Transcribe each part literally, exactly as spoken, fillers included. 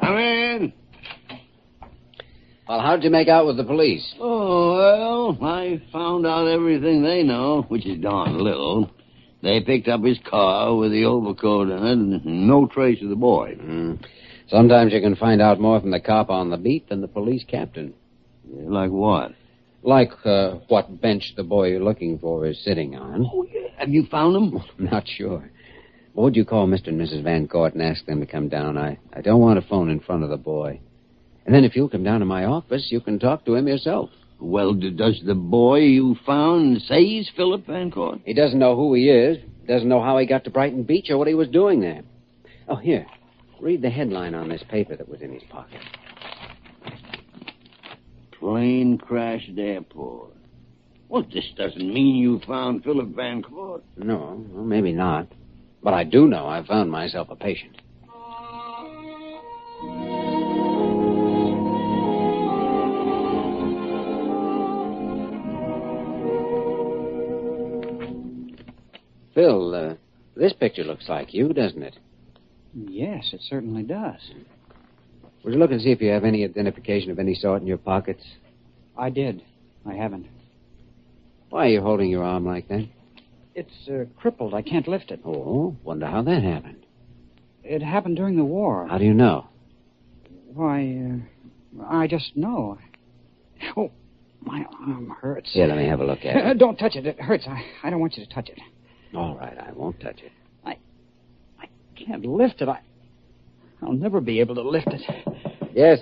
Come in. Well, how'd you make out with the police? Oh, well, I found out everything they know, which is darn little. They picked up his car with the overcoat in it and no trace of the boy. Mm. Sometimes you can find out more from the cop on the beat than the police captain. Like what? Like uh, what bench the boy you're looking for is sitting on. Oh, yeah. Have you found him? I'm not sure. What would you call Mister and Missus Van Court and ask them to come down? I, I don't want a phone in front of the boy. And then if you'll come down to my office, you can talk to him yourself. Well, does the boy you found say he's Philip Van Court? He doesn't know who he is. Doesn't know how he got to Brighton Beach or what he was doing there. Oh, here. Read the headline on this paper that was in his pocket. Plane crashed airport. Well, this doesn't mean you found Philip Van Court. No, well, maybe not. But I do know I found myself a patient. Phil, uh, this picture looks like you, doesn't it? Yes, it certainly does. Would you look and see if you have any identification of any sort in your pockets? I did. I haven't. Why are you holding your arm like that? It's uh, crippled. I can't lift it. Oh, wonder how that happened. It happened during the war. How do you know? Why, uh, I just know. Oh, my arm hurts. Here, let me have a look at Uh, it. don't touch it. It hurts. I, I don't want you to touch it. All right, I won't touch it. I I can't lift it. I, I'll never be able to lift it. Yes.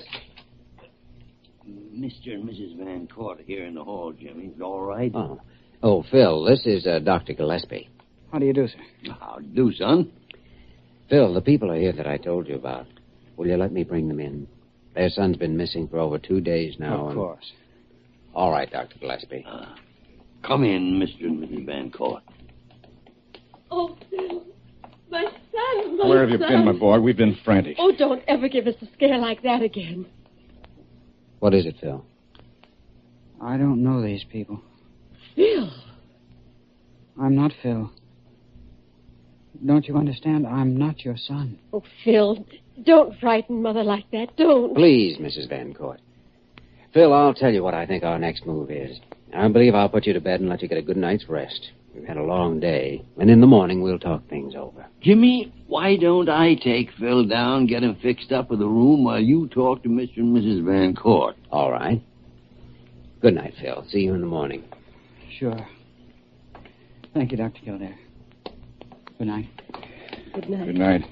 Mister and Missus Van Court here in the hall, Jimmy. Is all right? Oh, oh, Phil, this is uh, Doctor Gillespie. How do you do, sir? How do, son? Phil, the people are here that I told you about. Will you let me bring them in? Their son's been missing for over two days now. Of and... course. All right, Doctor Gillespie. Uh, come in, Mister and Missus Van Court. Oh, Phil. My son, my Where have you son. been, my boy? We've been frantic. Oh, don't ever give us a scare like that again. What is it, Phil? I don't know these people. Phil. I'm not Phil. Don't you understand? I'm not your son. Oh, Phil, don't frighten Mother like that. Don't. Please, Missus Van Court. Phil, I'll tell you what I think our next move is. I believe I'll put you to bed and let you get a good night's rest. We've had a long day, and in the morning we'll talk things over. Jimmy, why don't I take Phil down, get him fixed up with a room while you talk to Mister and Missus Van Court? All right. Good night, Phil. See you in the morning. Sure. Thank you, Doctor Kildare. Good night. Good night. Good night.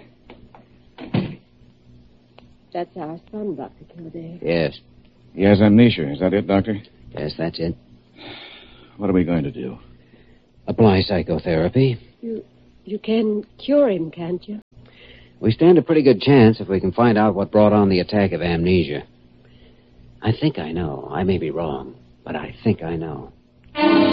That's our son, Doctor Kildare. Yes. He has amnesia. Is that it, Doctor? Yes, that's it. What are we going to do? Apply psychotherapy. You, you can cure him, can't you? We stand a pretty good chance if we can find out what brought on the attack of amnesia. I think I know. I may be wrong, but I think I know.